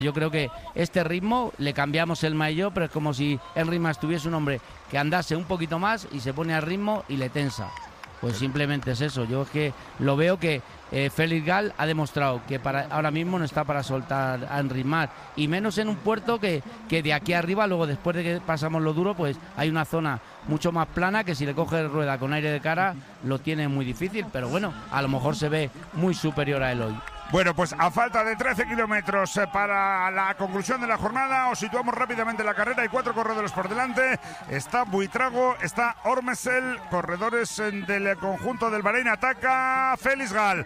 Yo creo que este ritmo, le cambiamos el maillot, pero es como si Henry Mas tuviese un hombre que andase un poquito más y se pone al ritmo y le tensa. Pues simplemente es eso. Yo es que lo veo que Felix Gal ha demostrado que ahora mismo no está para soltar a Henry Mas, y menos en un puerto que de aquí arriba, luego después de que pasamos lo duro, pues hay una zona mucho más plana que si le coge rueda con aire de cara lo tiene muy difícil, pero bueno, a lo mejor se ve muy superior a él hoy. Bueno, pues a falta de 13 kilómetros para la conclusión de la jornada, os situamos rápidamente en la carrera. Hay 4 corredores por delante. Está Buitrago, está Ormesel, corredores del conjunto del Bahrein. Ataca Felix Gal,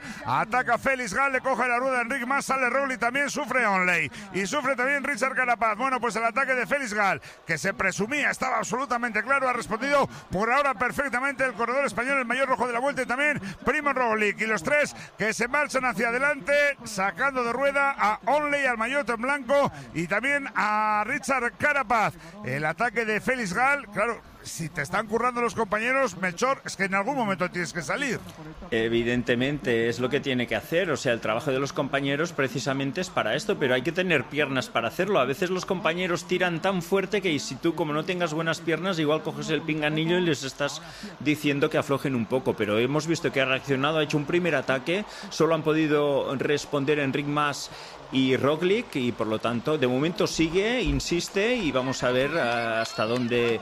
le coge la rueda a Enric Mas, sale Roglic, también sufre Onley y sufre también Richard Carapaz. Bueno, pues el ataque de Felix Gal, que se presumía, estaba absolutamente claro, ha respondido por ahora perfectamente el corredor español, el mayor rojo de la Vuelta, y también Primož Roglic, y los tres que se marchan hacia adelante, sacando de rueda a Onley, al maillot en blanco, y también a Richard Carapaz. El ataque de Felix Gal, claro, si te están currando los compañeros, Melchor, es que en algún momento tienes que salir. Evidentemente es lo que tiene que hacer, o sea, el trabajo de los compañeros precisamente es para esto, pero hay que tener piernas para hacerlo. A veces los compañeros tiran tan fuerte que si tú, como no tengas buenas piernas, igual coges el pinganillo y les estás diciendo que aflojen un poco, pero hemos visto que ha reaccionado, ha hecho un primer ataque, solo han podido responder Enric Mas y Roglic, y por lo tanto de momento sigue, insiste, y vamos a ver hasta dónde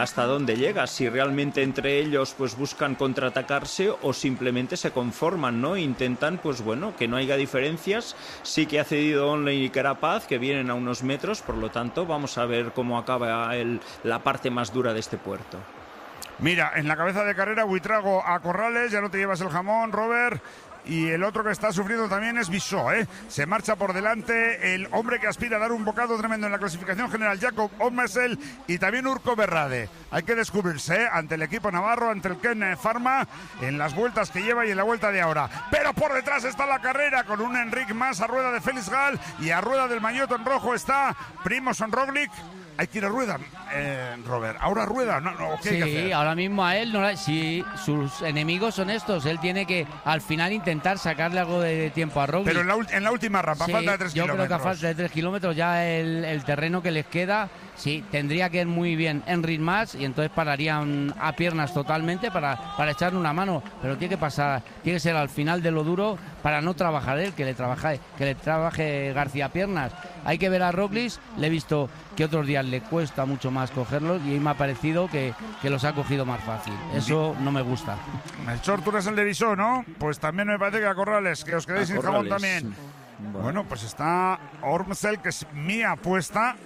llega, si realmente entre ellos pues buscan contraatacarse o simplemente se conforman, ¿no? Intentan, pues bueno, que no haya diferencias. Sí que ha cedido Onley y Carapaz, que vienen a unos metros, por lo tanto vamos a ver cómo acaba la parte más dura de este puerto. Mira, en la cabeza de carrera Buitrago a Corrales, ya no te llevas el jamón, Robert. Y el otro que está sufriendo también es Bissó, ¿eh? Se marcha por delante el hombre que aspira a dar un bocado tremendo en la clasificación general, Jakob Ormesel, y también Urco Berrade. Hay que descubrirse, ¿eh? Ante el equipo navarro, ante el Ken Pharma, en las vueltas que lleva y en la vuelta de ahora. Pero por detrás está la carrera con un Enric Mas a rueda de Felix Gal, y a rueda del maillot en rojo está Primož Roglic. Hay que ir a rueda, Robert. Ahora rueda, no, ¿qué hay que hacer? Sí, ahora mismo a él, si sus enemigos son estos, él tiene que al final intentar sacarle algo de tiempo a Roglic. Pero en la última rampa, sí, falta de 3 kilómetros. Yo creo que a falta de 3 kilómetros ya el terreno que les queda, sí, tendría que ir muy bien Enric Mas, y entonces pararían a piernas totalmente para echarle una mano. Pero tiene que ser al final de lo duro para no trabajar él, que le trabaje García piernas. Hay que ver a Roglic, le he visto que otros días le cuesta mucho más cogerlos, y me ha parecido que los ha cogido más fácil. Eso no me gusta. Melchor, tú eres el de Bissó, ¿no? Pues también me parece que a Corrales, que os quedéis sin jamón también. Bueno, pues está Ormesel, que es mi apuesta.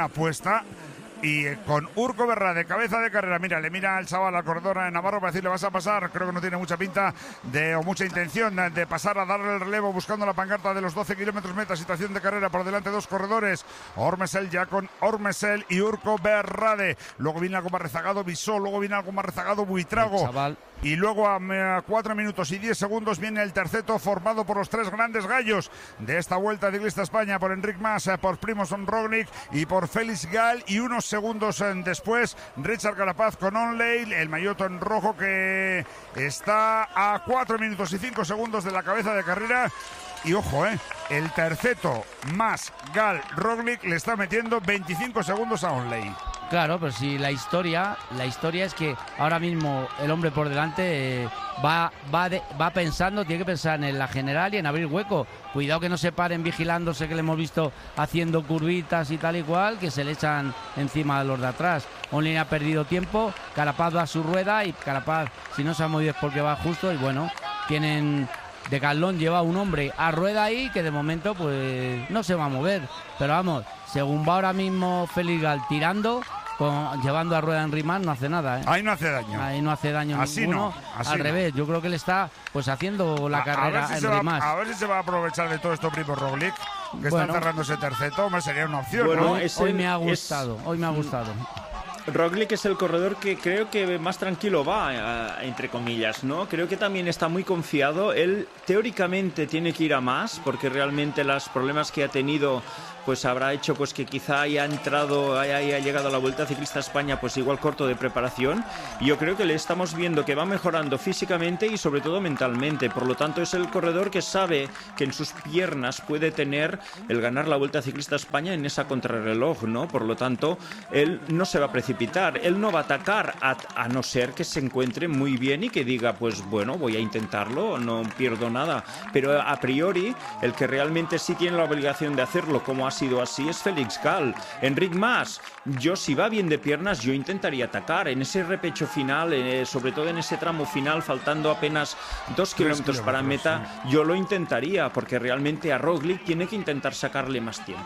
Y con Urco Berrade, cabeza de carrera, le mira al chaval, al corredor navarro, para decirle vas a pasar. Creo que no tiene mucha pinta o mucha intención de pasar a darle el relevo, buscando la pancarta de los 12 kilómetros meta. Situación de carrera, por delante 2 corredores, Ormesel, ya con Ormesel y Urco Berrade. Luego viene algo más rezagado Bissó, luego viene algo más rezagado Buitrago. Y luego a 4 minutos y 10 segundos viene el terceto, formado por los 3 grandes gallos de esta Vuelta Ciclista España, por Enric Mas, por Primož Roglic y por Felix Gal. Y unos segundos después, Richard Carapaz con Onley, el maillot en rojo, que está a 4 minutos y 5 segundos de la cabeza de carrera. Y ojo, el terceto, Mas, Gal, Roglic, le está metiendo 25 segundos a Onley. Claro, pero si la historia es que ahora mismo el hombre por delante va pensando, tiene que pensar en la general y en abrir hueco. Cuidado que no se paren vigilándose, que le hemos visto haciendo curvitas y tal y cual, que se le echan encima a los de atrás. Onley ha perdido tiempo, Carapaz va a su rueda, y Carapaz, si no se ha movido es porque va justo, y bueno, Decathlon lleva un hombre a rueda ahí que de momento pues no se va a mover. Pero vamos, según va ahora mismo Felix Gal tirando, llevando a rueda a Enric Mas, no hace nada, ¿eh? Ahí no hace daño. Ahí no hace daño así ninguno. Al revés, yo creo que le está pues haciendo la carrera a Enric Mas. A ver si se va a aprovechar de todo esto Primož Roglic, que está cerrando ese terceto. Sería una opción, bueno, ¿no? Hoy me ha gustado. Roglic es el corredor que creo que más tranquilo va, entre comillas, ¿no? Creo que también está muy confiado. Él teóricamente tiene que ir a más, porque realmente los problemas que ha tenido pues habrá hecho pues que quizá haya llegado a la Vuelta Ciclista a España pues igual corto de preparación. Y yo creo que le estamos viendo que va mejorando físicamente y sobre todo mentalmente. Por lo tanto, es el corredor que sabe que en sus piernas puede tener el ganar la Vuelta Ciclista a España en esa contrarreloj, ¿no? Por lo tanto, él no se va a precipitar, él no va a atacar a no ser que se encuentre muy bien y que diga, pues bueno, voy a intentarlo, no pierdo nada. Pero a priori, el que realmente sí tiene la obligación de hacerlo, como ha sido así, es Félix Gall. Enric Mas, yo si va bien de piernas, yo intentaría atacar en ese repecho final, sobre todo en ese tramo final, faltando apenas 2 kilómetros para meta, sí. Yo lo intentaría, porque realmente a Roglic tiene que intentar sacarle más tiempo.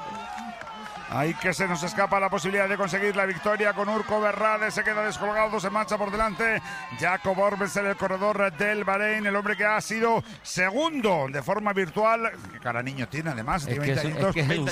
Ahí que se nos escapa la posibilidad de conseguir la victoria con Urco Berrade, se queda descolgado, se marcha por delante Jakob Ormsel, el corredor del Bahrein, el hombre que ha sido segundo de forma virtual. ¿Qué cara niño tiene además? Tiene 20 años.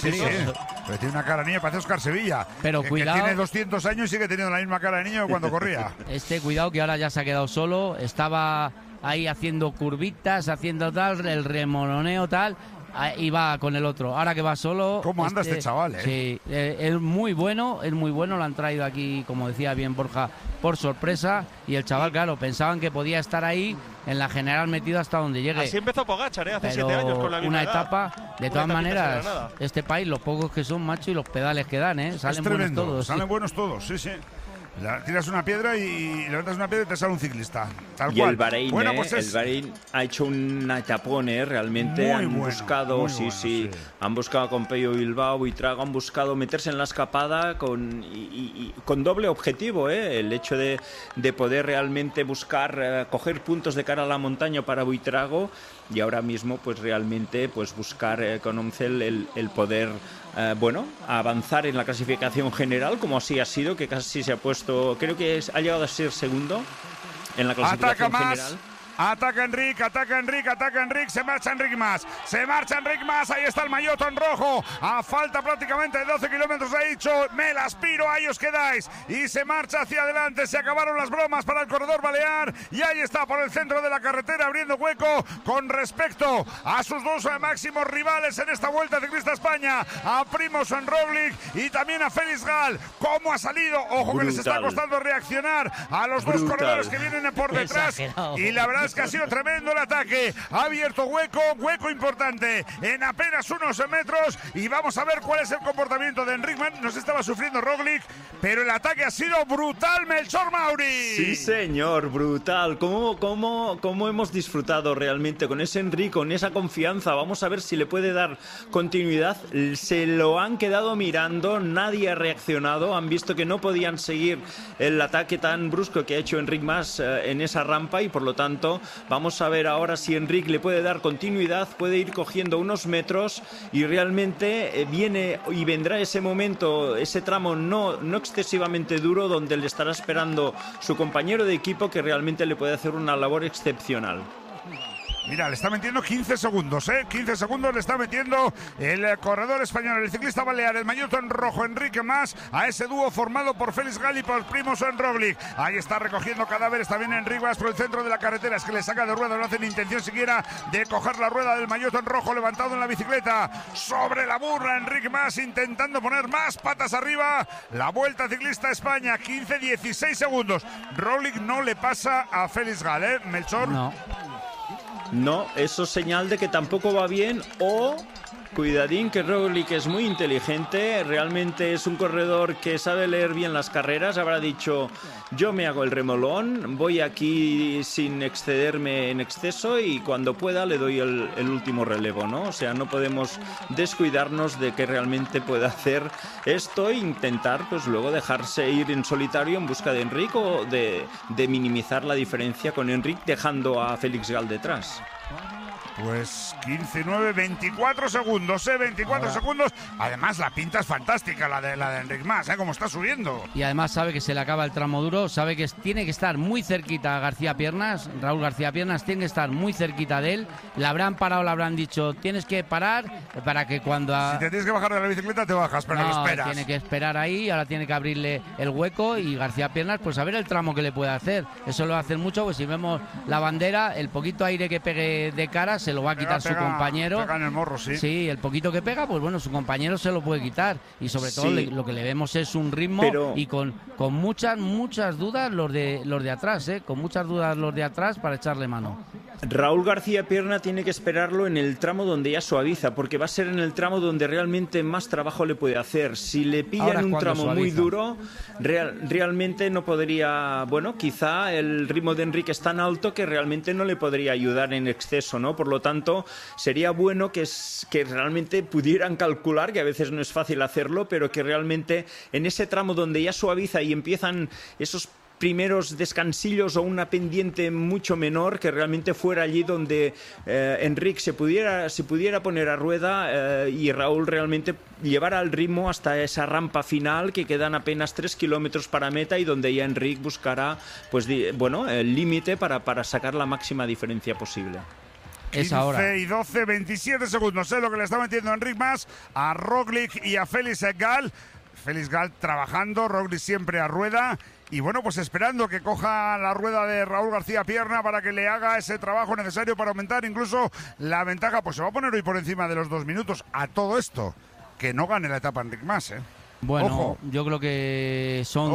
Pero tiene una cara niño, parece Oscar Sevilla. Pero cuidado. Que tiene 200 años y sigue teniendo la misma cara de niño que cuando corría. Cuidado que ahora ya se ha quedado solo, estaba ahí haciendo curvitas, haciendo tal, el remoroneo tal. Y va con el otro. Ahora que va solo... ¿Cómo anda este chaval, Sí, es muy bueno, lo han traído aquí, como decía bien Borja, por sorpresa. Y el chaval, claro, pensaban que podía estar ahí en la general metido hasta donde llegue. Así empezó Pogačar, hace pero 7 años con la misma una edad. Etapa, de todas maneras, este país, los pocos que son, macho, y los pedales que dan, salen buenos todos. Salen buenos todos, sí. Tiras una piedra y levantas una piedra y te sale un ciclista. Tal y cual. El Bahrein, el Bahrein ha hecho un etapón, realmente han buscado, han buscado con Pello Bilbao y Trago, han buscado meterse en la escapada con doble objetivo, el hecho de poder realmente buscar coger puntos de cara a la montaña para Buitrago, y ahora mismo pues realmente pues buscar con Ormsel el poder avanzar en la clasificación general, como así ha sido, que casi se ha puesto, creo que ha llegado a ser segundo en la clasificación general. Ataca Enric, se marcha Enric Mas, ahí está el maillot en rojo, a falta prácticamente de 12 kilómetros, ha dicho, me las piro, ahí os quedáis, y se marcha hacia adelante, se acabaron las bromas para el corredor balear, y ahí está por el centro de la carretera abriendo hueco con respecto a sus dos máximos rivales en esta Vuelta Ciclista a España, a Primož Roglic y también a Félix Gall. ¿Cómo ha salido? Ojo, brutal, que les está costando reaccionar a los dos corredores que vienen por detrás, y la verdad es que ha sido tremendo el ataque, ha abierto hueco importante en apenas unos metros, y vamos a ver cuál es el comportamiento de Enric Mas. Nos estaba sufriendo Roglic, pero el ataque ha sido brutal, Melchor Mauri. Sí, señor, brutal. ¿Cómo hemos disfrutado realmente con ese Enric, con esa confianza? Vamos a ver si le puede dar continuidad. Se lo han quedado mirando, nadie ha reaccionado, han visto que no podían seguir el ataque tan brusco que ha hecho Enric Mas en esa rampa, y por lo tanto vamos a ver ahora si Enric le puede dar continuidad, puede ir cogiendo unos metros, y realmente viene y vendrá ese momento, ese tramo no excesivamente duro, donde le estará esperando su compañero de equipo, que realmente le puede hacer una labor excepcional. Mira, le está metiendo 15 segundos, 15 segundos le está metiendo el corredor español, el ciclista balear, el maillot en rojo, Enric Mas, a ese dúo formado por Félix Gall y por Primož Roglic. Ahí está recogiendo cadáveres también Enric Mas por el centro de la carretera, es que le saca de rueda, no hace ni intención siquiera de coger la rueda del maillot en rojo, levantado en la bicicleta, sobre la burra, Enric Mas intentando poner más patas arriba. La Vuelta Ciclista a España, 15-16 segundos. Roglic no le pasa a Félix Gall, Melchor. No, eso es señal de que tampoco va bien, o cuidadín, que Roglic es muy inteligente, realmente es un corredor que sabe leer bien las carreras, habrá dicho, yo me hago el remolón, voy aquí sin excederme en exceso, y cuando pueda le doy el último relevo, ¿no? O sea, no podemos descuidarnos de que realmente pueda hacer esto e intentar pues luego dejarse ir en solitario en busca de Enric, o de minimizar la diferencia con Enric, dejando a Félix Gall detrás. Pues 15-9, 24 segundos, 24 segundos. Además, la pinta es fantástica, la de Enric Mas, como está subiendo. Y además sabe que se le acaba el tramo duro, sabe que tiene que estar muy cerquita a García Piernas, Raúl García Piernas tiene que estar muy cerquita de él. Le habrán parado, le habrán dicho, tienes que parar para que cuando... Si te tienes que bajar de la bicicleta, te bajas, pero no lo esperas. Tiene que esperar ahí, ahora tiene que abrirle el hueco y García Piernas, pues a ver el tramo que le puede hacer. Eso lo va a hacer mucho, pues si vemos la bandera, el poquito aire que pegue de cara se lo va a quitar su compañero. Pega en el morro, sí. Sí, el poquito que pega, pues bueno, su compañero se lo puede quitar. Y sobre todo lo que le vemos es un ritmo y con muchas dudas los de atrás, con muchas dudas los de atrás para echarle mano. Raúl García Pierna tiene que esperarlo en el tramo donde ya suaviza, porque va a ser en el tramo donde realmente más trabajo le puede hacer. Si le pilla en un tramo suaviza. Muy duro, realmente no podría... Bueno, quizá el ritmo de Enric es tan alto que realmente no le podría ayudar en exceso, ¿no? Por lo tanto, sería bueno que realmente pudieran calcular, que a veces no es fácil hacerlo, pero que realmente en ese tramo donde ya suaviza y empiezan esos primeros descansillos o una pendiente mucho menor, que realmente fuera allí donde Enric se pudiera poner a rueda y Raúl realmente llevara el ritmo hasta esa rampa final, que quedan apenas 3 kilómetros para meta y donde ya Enric buscará pues el límite para sacar la máxima diferencia posible. 15 y 12, 27 segundos, lo que le está metiendo Enric Mas a Roglic y a Félix Gall. Félix Gall trabajando, Roglic siempre a rueda. Y bueno, pues esperando que coja la rueda de Raúl García Pierna para que le haga ese trabajo necesario para aumentar incluso la ventaja. Pues se va a poner hoy por encima de los 2 minutos. A todo esto, que no gane la etapa Enric Mas, Bueno, Ojo. Yo creo que son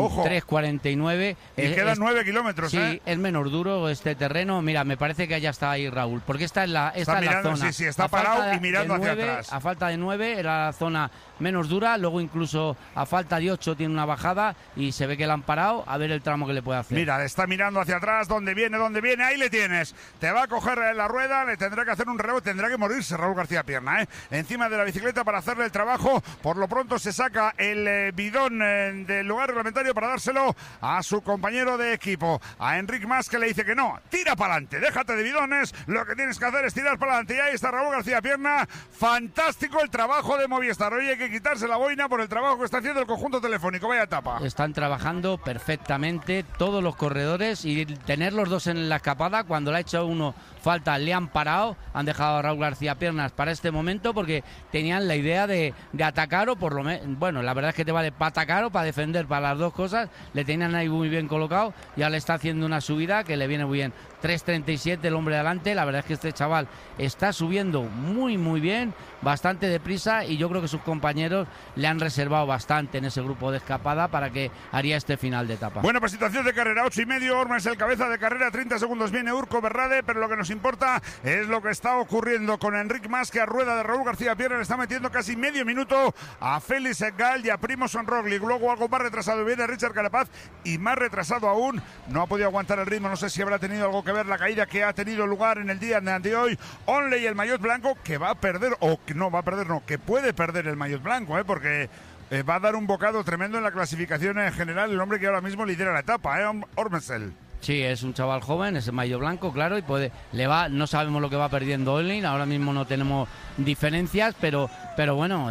3:49. Y quedan 9 kilómetros, Sí, es menos duro este terreno. Mira, me parece que ya está ahí Raúl, porque esta es la zona. Sí, está parado y mirando hacia atrás. A falta de 9 era la zona menos dura, luego incluso a falta de 8 tiene una bajada y se ve que la han parado, a ver el tramo que le puede hacer. Mira, está mirando hacia atrás, ¿dónde viene? Ahí le tienes. Te va a coger la rueda, le tendrá que hacer un relevo, tendrá que morirse Raúl García Pierna, encima de la bicicleta para hacerle el trabajo. Por lo pronto se saca el bidón del lugar reglamentario para dárselo a su compañero de equipo, a Enric Mas, que le dice que no, tira para adelante, déjate de bidones, lo que tienes que hacer es tirar para adelante. Y ahí está Raúl García Pierna, fantástico el trabajo de Movistar. Hoy hay que quitarse la boina por el trabajo que está haciendo el conjunto telefónico. Vaya etapa. Están trabajando perfectamente todos los corredores y tener los dos en la escapada, cuando le ha hecho uno falta, le han parado, han dejado a Raúl García Piernas para este momento porque tenían la idea de atacar, o por lo menos, bueno, la verdad es que te vale para atacar o para defender, para las dos cosas. Le tenían ahí muy bien colocado, ya le está haciendo una subida que le viene muy bien. 3:37 el hombre de adelante. La verdad es que este chaval está subiendo muy muy bien, bastante deprisa, y yo creo que sus compañeros le han reservado bastante en ese grupo de escapada para que haría este final de etapa. Bueno, pues situación de carrera, 8:30, Orma es el cabeza de carrera, 30 segundos viene Urco Berrade, pero lo que nos importa es lo que está ocurriendo con Enric Mas, que a rueda de Raúl García Pierna le está metiendo casi medio minuto a Félix Gall y a Primož Roglic. Luego algo más retrasado viene Richard Carapaz, y más retrasado aún, no ha podido aguantar el ritmo, no sé si habrá tenido algo que ver la caída que ha tenido lugar en el día de hoy. Onley, el maillot blanco, que va a perder, o que no va a perder, no, que puede perder el maillot blanco, porque va a dar un bocado tremendo en la clasificación en general el hombre que ahora mismo lidera la etapa, Ormesel. Sí, es un chaval joven, es el maillot blanco, claro, y no sabemos lo que va perdiendo Onley, ahora mismo no tenemos diferencias, pero bueno,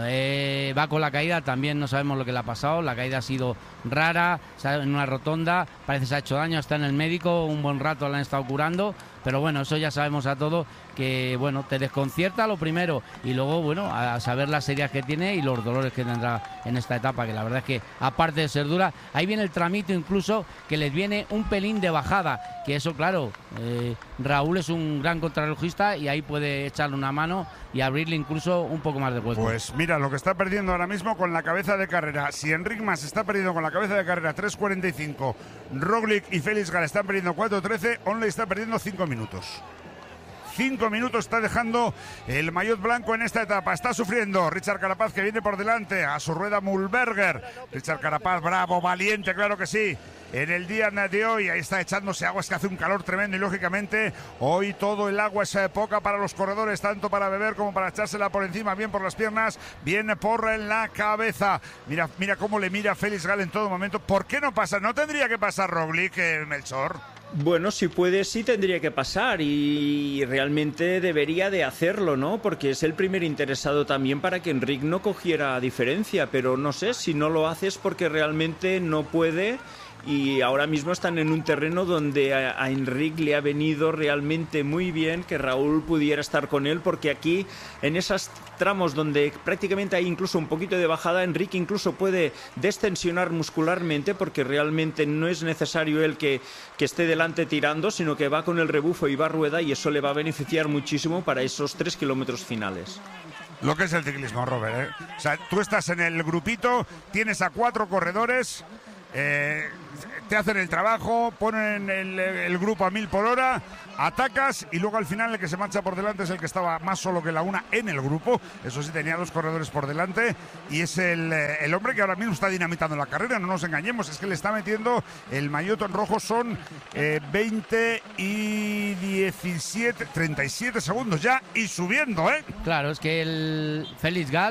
va con la caída, también no sabemos lo que le ha pasado. La caída ha sido rara, en una rotonda, parece que se ha hecho daño, está en el médico, un buen rato la han estado curando, pero bueno, eso ya sabemos a todos que, bueno, te desconcierta lo primero, y luego, bueno, a saber las heridas que tiene y los dolores que tendrá en esta etapa, que la verdad es que, aparte de ser dura, ahí viene el tramito incluso, que les viene un pelín de bajada, que eso, claro, Raúl es un gran contrarrelojista y ahí puede echarle una mano y abrirle incluso un poco más de hueco. Pues mira, lo que está perdiendo ahora mismo con la cabeza de carrera, si Enric Mas está perdiendo con la cabeza de carrera 3:45, Roglic y Félix Gall están perdiendo 4:13, Onley está perdiendo 5 minutos. 5 minutos está dejando el maillot blanco en esta etapa. Está sufriendo Richard Carapaz, que viene por delante, a su rueda Mühlberger. Richard Carapaz, bravo, valiente, claro que sí. En el día de hoy, ahí está echándose agua, es que hace un calor tremendo, y lógicamente hoy todo el agua es poca para los corredores, tanto para beber como para echársela por encima, bien por las piernas, bien por la cabeza. Mira cómo le mira Félix Gall en todo momento. ¿Por qué no pasa? ¿No tendría que pasar Roglic, Melchor? Bueno, si puede, sí tendría que pasar y realmente debería de hacerlo, ¿no? Porque es el primer interesado también para que Enric no cogiera diferencia, pero no sé, si no lo hace es porque realmente no puede y ahora mismo están en un terreno donde a Enric le ha venido realmente muy bien que Raúl pudiera estar con él, porque aquí en esos tramos donde prácticamente hay incluso un poquito de bajada, Enric incluso puede destensionar muscularmente porque realmente no es necesario él que esté delante tirando, sino que va con el rebufo y va a rueda y eso le va a beneficiar muchísimo para esos 3 kilómetros finales. Lo que es el ciclismo, Robert, ¿eh? O sea, tú estás en el grupito, tienes a 4 corredores, te hacen el trabajo, ponen el grupo a 1000 por hora, atacas y luego al final el que se marcha por delante es el que estaba más solo que la una en el grupo. Eso sí, tenía 2 corredores por delante y es el hombre que ahora mismo está dinamitando la carrera, no nos engañemos, es que le está metiendo el maillot en rojo, son 20 y 17, 37 segundos ya y subiendo, ¿eh? Claro, es que el Félix Gal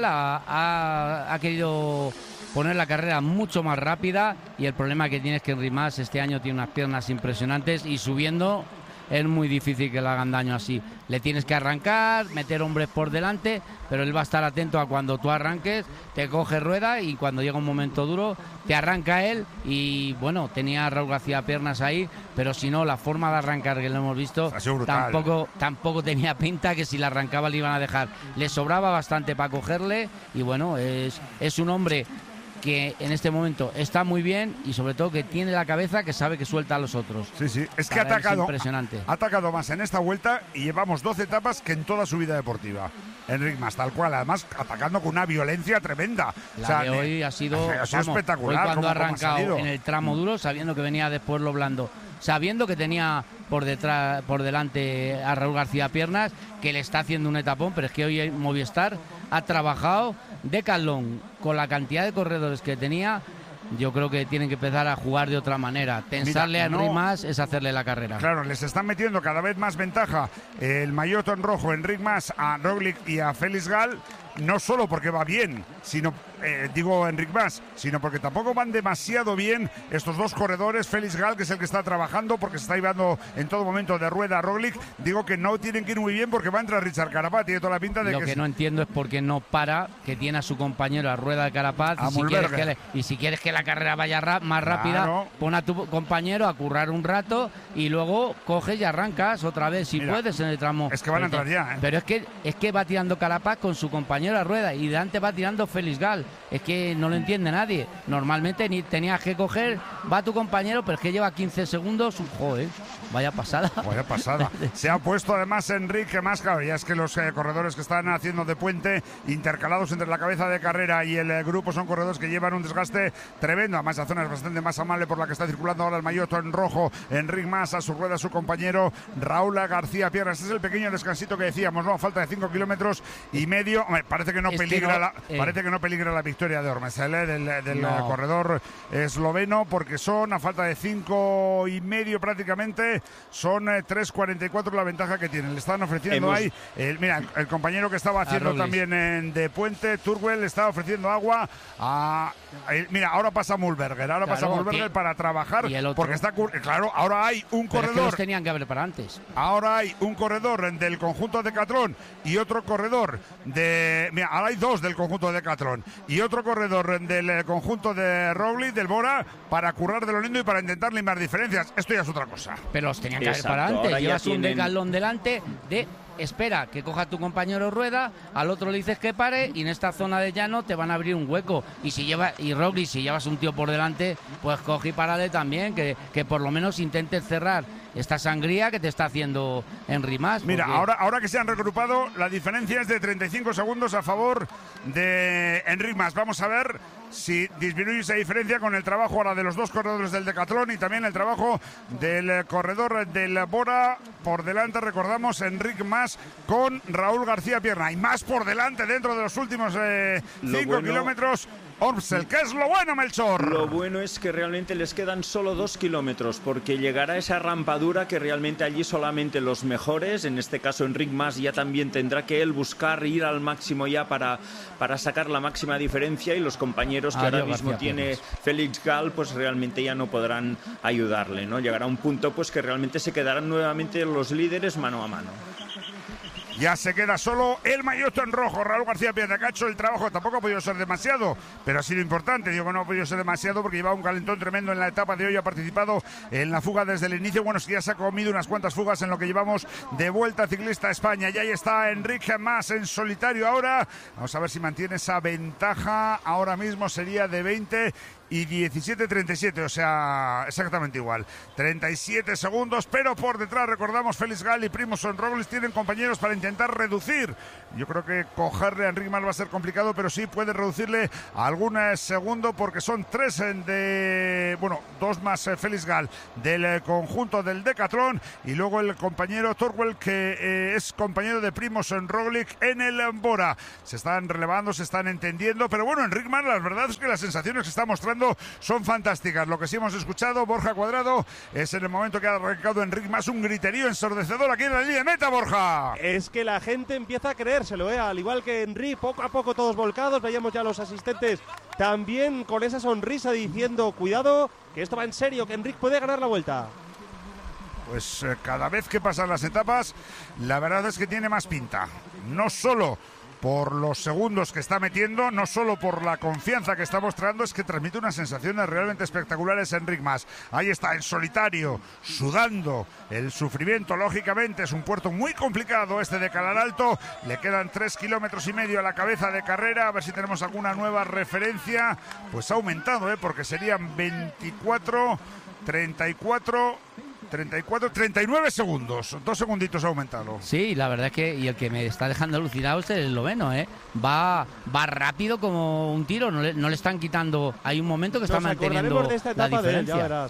ha querido poner la carrera mucho más rápida y el problema que tiene es que Enric Mas este año tiene unas piernas impresionantes y subiendo es muy difícil que le hagan daño así. Le tienes que arrancar, meter hombres por delante, pero él va a estar atento a cuando tú arranques, te coge rueda y cuando llega un momento duro te arranca él y bueno, tenía a Raúl García piernas ahí, pero si no, la forma de arrancar que lo hemos visto tampoco tenía pinta que si la arrancaba le iban a dejar. Le sobraba bastante para cogerle y bueno, es un hombre que en este momento está muy bien y sobre todo que tiene la cabeza que sabe que suelta a los otros. Sí, sí, es que ha impresionante. Ha atacado más en esta vuelta y llevamos 12 etapas que en toda su vida deportiva. Enric Mas, tal cual, además atacando con una violencia tremenda. La de hoy ha sido espectacular. Hoy cuando ha arrancado en el tramo duro, sabiendo que venía después lo blando, sabiendo que tenía por delante a Raúl García piernas, que le está haciendo un etapón, pero es que hoy Movistar ha trabajado Decathlon con la cantidad de corredores que tenía. Yo creo que tienen que empezar a jugar de otra manera. Tensarle a Enric Mas es hacerle la carrera. Claro, les están metiendo cada vez más ventaja el maillot en rojo Enric Mas a Roglic y a Félix Gal, no solo porque va bien, sino Enric Mas, sino porque tampoco van demasiado bien estos 2 corredores, Félix Gal, que es el que está trabajando porque se está llevando en todo momento de rueda a Roglic. Digo que no tienen que ir muy bien porque va a entrar Richard Carapaz, tiene toda la pinta de Lo que no entiendo es por qué no para, que tiene a su compañero a rueda de Carapaz y si quieres que la carrera vaya más rápida, claro, pon a tu compañero a currar un rato y luego coges y arrancas otra vez si puedes en el tramo. Es que van a entrar ya, ¿eh? Pero es que va tirando Carapaz con su compañero a rueda y delante va tirando Félix Gal. Es que no lo entiende nadie. Normalmente ni tenías que coger, va tu compañero, pero es que lleva 15 segundos. Joder, vaya pasada. Vaya pasada. Se ha puesto además Enric Mas, claro, ya es que los corredores que están haciendo de puente, intercalados entre la cabeza de carrera y el grupo, son corredores que llevan un desgaste tremendo. Además, la zona es bastante más amable por la que está circulando ahora el maillot en rojo. Enric Mas a su rueda, su compañero Raúl García Piernas. Este es el pequeño descansito que decíamos, ¿no? A falta de 5 kilómetros y medio. Hombre, parece que no peligra la victoria de Ormesel, del corredor esloveno, porque son a falta de 5 y medio prácticamente, son 3.44 la ventaja que tienen. Le están ofreciendo ahí, mira, el compañero que estaba haciendo también de puente, Turwell, le estaba ofreciendo agua a... Mira, ahora pasa Mühlberger, para trabajar, porque está... Claro, ahora hay un corredor... Es que los tenían que haber para antes. Ahora hay un corredor del conjunto de Decathlon y otro corredor de... Mira, ahora hay 2 del conjunto de Decathlon y otro corredor del conjunto de Roglic, del Bora, para currar de lo lindo y para intentar limar diferencias. Esto ya es otra cosa. Pero los tenían que haber para antes. Llevas un Decathlon delante de... Espera que coja tu compañero rueda, al otro le dices que pare y en esta zona de llano te van a abrir un hueco. Y Roglic, si llevas un tío por delante, pues coge y párale también, que por lo menos intentes cerrar esta sangría que te está haciendo Enric Mas. Mira, ahora que se han regrupado, la diferencia es de 35 segundos a favor de Enric Mas. Vamos a ver si disminuye esa diferencia con el trabajo ahora de los 2 corredores del Decathlon y también el trabajo del corredor del Bora. Por delante, recordamos, Enric Mas Mas con Raúl García Pierna. Y más por delante dentro de los últimos 5 kilómetros. Ormsel, ¿qué es lo bueno, Melchor? Lo bueno es que realmente les quedan solo 2 kilómetros, porque llegará esa rampadura que realmente allí solamente los mejores, en este caso Enric Mas, ya también tendrá que él buscar ir al máximo ya para sacar la máxima diferencia, y los compañeros que ahora mismo tiene Félix Gall, pues realmente ya no podrán ayudarle, ¿no? Llegará un punto pues que realmente se quedarán nuevamente los líderes mano a mano. Ya se queda solo el maillot en rojo, Raúl García Pierna, que ha hecho el trabajo. Tampoco ha podido ser demasiado, pero ha sido importante. Digo que no ha podido ser demasiado porque llevaba un calentón tremendo en la etapa de hoy. Ha participado en la fuga desde el inicio. Bueno, es que ya se ha comido unas cuantas fugas en lo que llevamos de Vuelta Ciclista a España. Y ahí está Enric Mas en solitario ahora. Vamos a ver si mantiene esa ventaja. Ahora mismo sería de 20 y 17-37, o sea, exactamente igual. 37 segundos, pero por detrás, recordamos, Félix Gall y Primož Roglič tienen compañeros para intentar reducir. Yo creo que cogerle a Enric Mas va a ser complicado, pero sí puede reducirle algún segundo, porque son 3 2 más Félix Gall del conjunto del Decathlon, y luego el compañero Torwell, que es compañero de Primož Roglič en el Bora. Se están relevando, se están entendiendo, pero bueno, Enric Mas, la verdad es que las sensaciones que está mostrando son fantásticas. Lo que sí hemos escuchado, Borja Cuadrado, es en el momento que ha arrancado Enric Mas un griterío ensordecedor aquí en la línea de meta, Borja. Es que la gente empieza a creérselo, al igual que Enric, poco a poco todos volcados. Veíamos ya a los asistentes también con esa sonrisa diciendo, cuidado, que esto va en serio, que Enric puede ganar la Vuelta. Pues cada vez que pasan las etapas, la verdad es que tiene más pinta. No solo por los segundos que está metiendo, no solo por la confianza que está mostrando, es que transmite unas sensaciones realmente espectaculares Enric Mas. Ahí está, en solitario, sudando el sufrimiento, lógicamente. Es un puerto muy complicado este de Calar Alto. Le quedan 3,5 kilómetros a la cabeza de carrera. A ver si tenemos alguna nueva referencia. Pues ha aumentado, porque serían 24, 34... 39 segundos, 2 segunditos ha aumentado. Sí, la verdad es que, y el que me está dejando alucinado es el esloveno, va rápido como un tiro, no le están quitando. Hay un momento que está manteniendo de esta etapa la diferencia. De él, ya verás.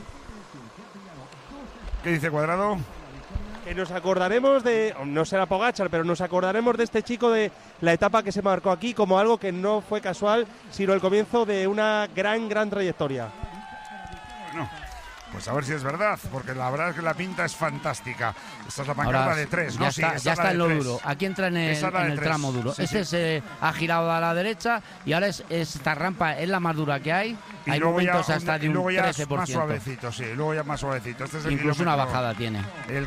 ¿Qué dice Cuadrado? Que nos acordaremos no será Pogačar, pero nos acordaremos de este chico, de la etapa que se marcó aquí, como algo que no fue casual, sino el comienzo de una gran trayectoria. Bueno, pues a ver si es verdad, porque la verdad es que la pinta es fantástica. Esta es la pancarta de 3, ¿no? Ya está en lo duro. Aquí entra en el tramo duro. Sí, se ha girado a la derecha y ahora esta rampa es la más dura que hay. Y hay momentos hasta de un 13%. Más suavecito, sí, luego ya más suavecito. Este es incluso una bajada tiene.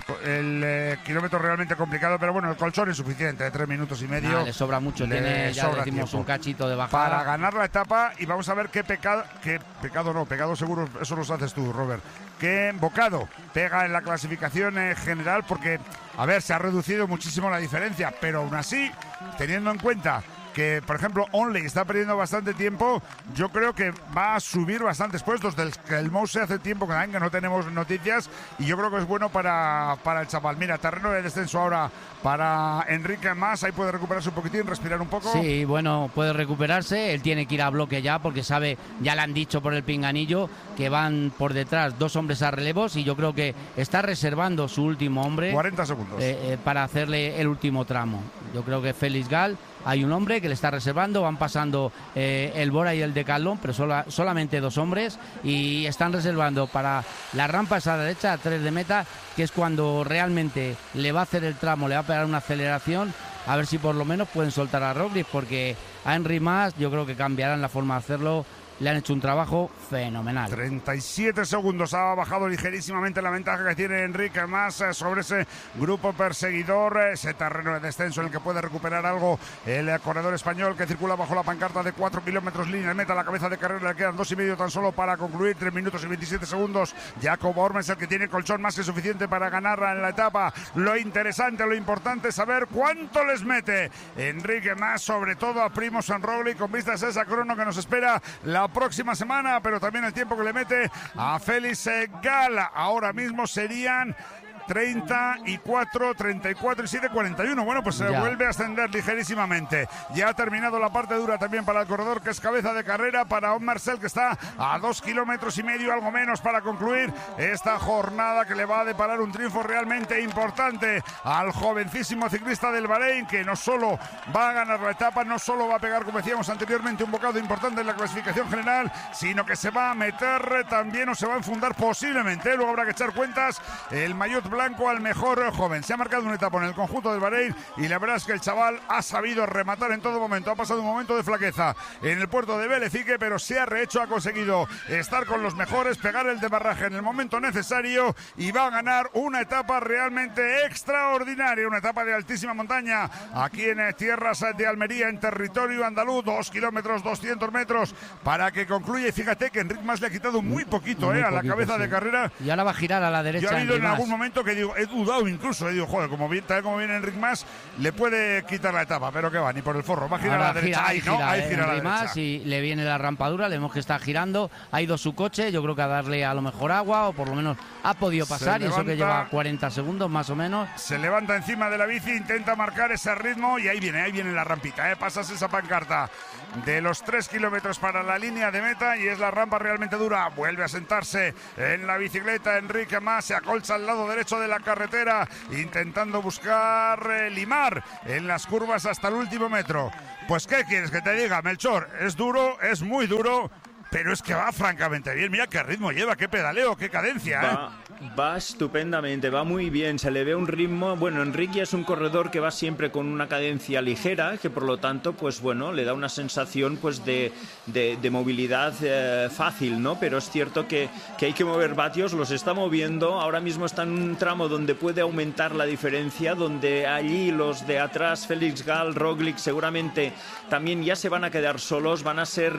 El kilómetro realmente complicado, pero bueno, el colchón es suficiente, de 3 minutos y medio. Le sobra mucho, tiene, ya decimos, tiempo. Un cachito de bajada. Para ganar la etapa, y vamos a ver pecado seguro, eso lo haces tú, Robert. Qué bocado pega en la clasificación general, porque, a ver, se ha reducido muchísimo la diferencia, pero aún así, teniendo en cuenta que, por ejemplo, Onley está perdiendo bastante tiempo, yo creo que va a subir bastantes puestos. Del que el Mouse hace tiempo que no tenemos noticias, y yo creo que es bueno para el chaval. Mira, terreno de descenso ahora para Enric Mas, ahí puede recuperarse un poquitín, respirar un poco. Sí, bueno, puede recuperarse, él tiene que ir a bloque ya, porque sabe, ya le han dicho por el pinganillo, que van por detrás 2 hombres a relevos, y yo creo que está reservando su último hombre. 40 segundos. Para hacerle el último tramo. Yo creo que Félix Gall, hay un hombre que le está reservando, van pasando el Bora y el Decathlon, pero solamente 2 hombres, y están reservando para las rampas a la derecha, a 3 de meta, que es cuando realmente le va a hacer el tramo, le va a pegar una aceleración, a ver si por lo menos pueden soltar a Roglič, porque a Enric Mas yo creo que cambiarán la forma de hacerlo. Le han hecho un trabajo fenomenal. 37 segundos, ha bajado ligerísimamente la ventaja que tiene Enric Mas sobre ese grupo perseguidor, ese terreno de descenso en el que puede recuperar algo el corredor español, que circula bajo la pancarta de 4 kilómetros línea de meta. A la cabeza de carrera le quedan 2,5 tan solo para concluir, 3 minutos y 27 segundos. Jacob Orme es el que tiene colchón más que suficiente para ganarla en la etapa. Lo interesante, lo importante es saber cuánto les mete Enric Mas, sobre todo a Primož Roglič, con vistas a esa crono que nos espera la próxima semana, pero también el tiempo que le mete a Félix Gall. Ahora mismo serían 34, 34 y 7, 41. Bueno, pues se vuelve a ascender ligerísimamente. Ya ha terminado la parte dura también para el corredor, que es cabeza de carrera, para On Marcel, que está a 2,5 kilómetros, algo menos, para concluir esta jornada que le va a deparar un triunfo realmente importante al jovencísimo ciclista del Bahrein, que no solo va a ganar la etapa, no solo va a pegar, como decíamos anteriormente, un bocado importante en la clasificación general, sino que se va a meter también, o se va a enfundar posiblemente, luego habrá que echar cuentas, el maillot blanco al mejor joven. Se ha marcado una etapa en el conjunto del Bahrein y la verdad es que el chaval ha sabido rematar en todo momento. Ha pasado un momento de flaqueza en el puerto de Velecique, pero se ha rehecho, ha conseguido estar con los mejores, pegar el demarraje en el momento necesario y va a ganar una etapa realmente extraordinaria, una etapa de altísima montaña aquí en tierras de Almería, en territorio andaluz, 2 kilómetros, 200 metros para que concluya. Y fíjate que Enric Mas le ha quitado muy poquito, a la cabeza de carrera. Y ahora va a girar a la derecha. Yo ha habido en algún momento que digo, he dudado incluso, digo, joder, tal como viene Enric Mas, le puede quitar la etapa, pero que va, ni por el forro, va a girar a la derecha. Ahí gira a la derecha. Y le viene la rampadura, le vemos que está girando, ha ido su coche, yo creo que a darle a lo mejor agua, o por lo menos ha podido pasar, y eso que lleva 40 segundos más o menos. Se levanta encima de la bici, intenta marcar ese ritmo y ahí viene la rampita, pasas esa pancarta de los 3 kilómetros para la línea de meta y es la rampa realmente dura. Vuelve a sentarse en la bicicleta Enric Mas, se acolcha al lado derecho de la carretera intentando buscar limar en las curvas hasta el último metro. Pues ¿qué quieres que te diga, Melchor? Es duro, es muy duro, pero es que va francamente bien. Mira qué ritmo lleva, qué pedaleo, qué cadencia. Va estupendamente, va muy bien, se le ve un ritmo. Bueno, Enrique es un corredor que va siempre con una cadencia ligera, que por lo tanto, pues bueno, le da una sensación pues de movilidad fácil, ¿no? Pero es cierto que hay que mover vatios, los está moviendo. Ahora mismo está en un tramo donde puede aumentar la diferencia, donde allí los de atrás, Felix Gall, Roglic, seguramente también ya se van a quedar solos, van a ser